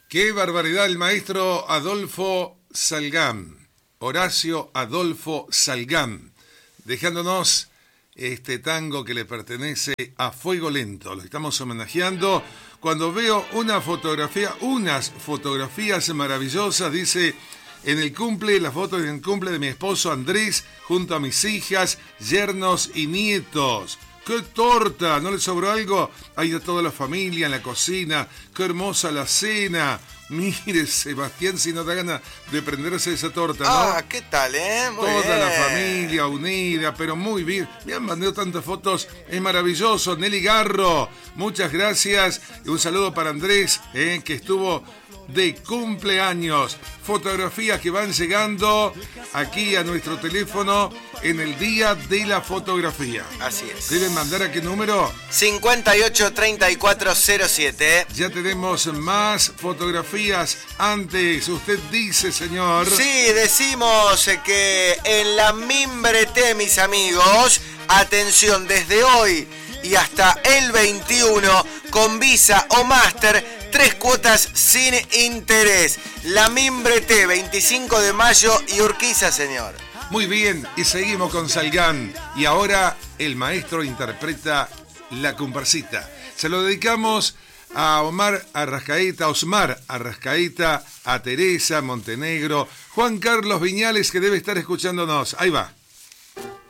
Qué barbaridad, el maestro Adolfo Salgán, Horacio Adolfo Salgán, dejándonos este tango que le pertenece a Fuego Lento. Lo estamos homenajeando. Cuando veo una fotografía, unas fotografías maravillosas, dice, en el cumple, la foto en el cumple de mi esposo Andrés, junto a mis hijas, yernos y nietos. ¡Qué torta! ¿No le sobró algo? Hay de toda la familia en la cocina. ¡Qué hermosa la cena! Mire, Sebastián, si no da ganas de prenderse esa torta, ¿no? Ah, ¿qué tal, Muy Toda bien. la familia unida, pero muy bien. Me han mandado tantas fotos, es maravilloso. Nelly Garro, muchas gracias. Y un saludo para Andrés, que estuvo de cumpleaños. Fotografías que van llegando aquí a nuestro teléfono en el día de la fotografía. Así es. ¿Deben mandar a qué número? 583407. Ya tenemos más fotografías. Antes, usted dice, señor. Sí, decimos que en la Mimbrete, mis amigos, atención, desde hoy y hasta el 21, con Visa o Master, 3 cuotas sin interés. La Mimbrete, 25 de mayo y Urquiza, señor. Muy bien, y seguimos con Salgán. Y ahora el maestro interpreta La Comparsita. Se lo dedicamos a Osmar Arrascaeta, a Teresa Montenegro, Juan Carlos Viñales, que debe estar escuchándonos. Ahí va.